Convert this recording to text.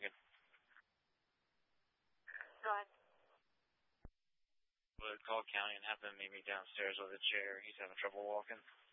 walking. Go ahead. Would call county and have them meet me downstairs with a chair. He's having trouble walking.